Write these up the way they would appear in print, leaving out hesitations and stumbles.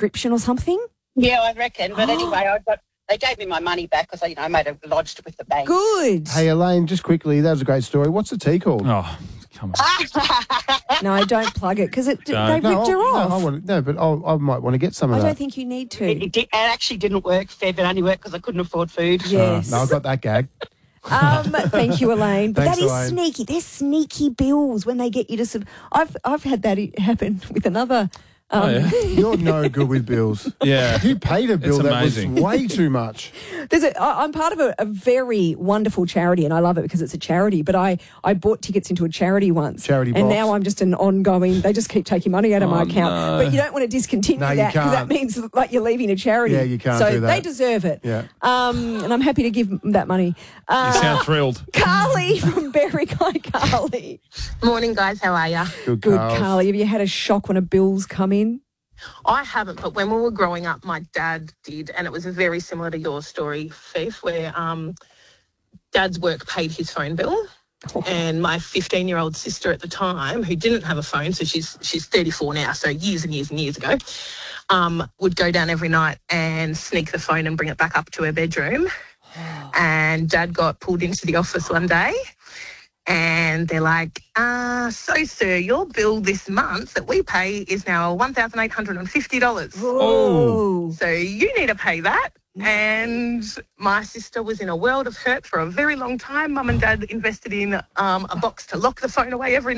subscription or something. Yeah, I reckon. But anyway, they gave me my money back because I made it lodged with the bank. Good. Hey, Elaine, just quickly, that was a great story. What's the tea called? Oh, come on. No, don't plug it because they ripped her off. I might want to get some of I that. don't think you need to. It actually didn't work, Fev. It only worked because I couldn't afford food. Yes. No, I got that gag. Thank you, Elaine. But Thanks, that is Elaine. sneaky. They're sneaky bills when they get you to. I've had that happen with another. You're no good with bills. Yeah. You paid a bill It's that was amazing. way too much. I'm part of a very wonderful charity, and I love it because it's a charity. But I bought tickets into a charity once, Charity and box. now I'm just an ongoing. They just keep taking money out of my account. no. But you don't want to discontinue No, you that because that can't. means like you're leaving a charity. Yeah, you can't so do that. they deserve it. Yeah. And I'm happy to give them that money. You sound thrilled. Carly from Berwick. Hi, Carly. Morning, guys. How are ya? Good, Good, Carls. Carly. Have you had a shock when a bill's come in? I haven't, but when we were growing up, my dad did, and it was very similar to your story, Faith, where Dad's work paid his phone bill. And my 15-year-old sister at the time, who didn't have a phone, so she's 34 now, so years and years and years ago, would go down every night and sneak the phone and bring it back up to her bedroom. And Dad got pulled into the office one day. And they're like, so, sir, your bill this month that we pay is now $1,850. Oh. So you need to pay that. And my sister was in a world of hurt for a very long time. Mum and Dad invested in a box to lock the phone away every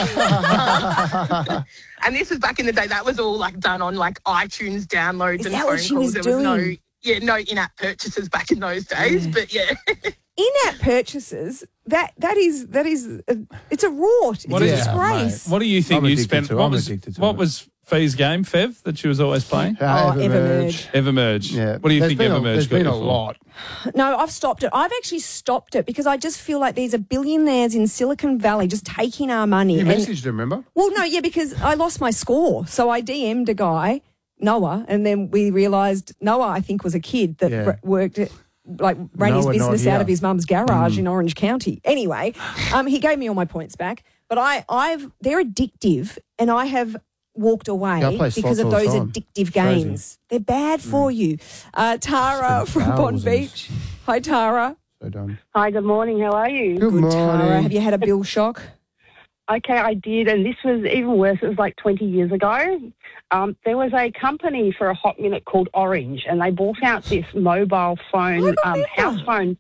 night. And this was back in the day. That was all done on iTunes downloads and that phone what she calls. was There was doing? no in-app purchases back in those days. But yeah. In-app purchases, that is it's a rort. It's a is- disgrace. What do you think I'm you addicted spent? to it. What I'm was addicted to what it. was Fee's game, Fev, that she was always playing? Evermerge. Evermerge. Yeah. What do you think Evermerge There's got been you a for? lot. No, I've stopped it. I've actually stopped it because I just feel like these are billionaires in Silicon Valley just taking our money. You And- messaged her, remember? Well, no, yeah, because I lost my score. So I DM'd a guy, Noah, and then we realised Noah, I think, was a kid that Yeah. worked at, ran his Noah, not business here. out of his mum's garage in Orange County. Anyway, he gave me all my points back, but they're addictive, and I have walked away Yeah, I play because slots of all the those time. addictive Crazy. games. They're bad for you. Tara from Bond thousands. Beach. Hi, Tara. So done. Hi, good morning. How are you? Good Good, morning. Tara. Have you had a bill shock? Okay, I did, and this was even worse. It was 20 years ago. There was a company for a hot minute called Orange, and they bought out this mobile phone, house phone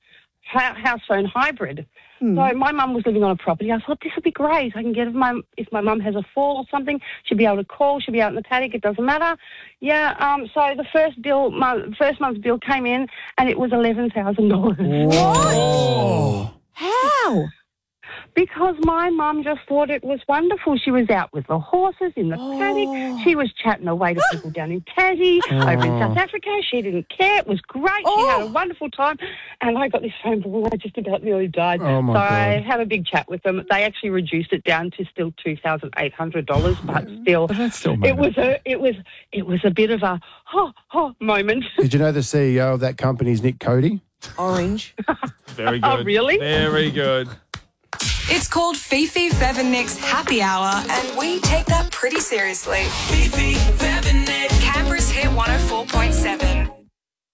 hybrid. So my mum was living on a property. I thought this would be great. I can get if my mum has a fall or something, she'll be able to call. She'll be out in the paddock. It doesn't matter. Yeah. So the first month's bill came in, and it was $11,000. Oh. How? Because my mum just thought it was wonderful. She was out with the horses in the paddock. She was chatting away to people down in Tassie, over in South Africa. She didn't care. It was great. She had a wonderful time. And I got this phone bill and I just about nearly died. Oh, my so God. I had a big chat with them. They actually reduced it down to still $2,800, but still, But that's still it was a bit of a moment. Did you know the CEO of that company is Nick Cody? Orange. Very good. Oh, really? Very good. It's called Fifi, Fev and Nick's Happy Hour, and we take that pretty seriously. Fifi, Fev and Nick. Canberra's Hit 104.7.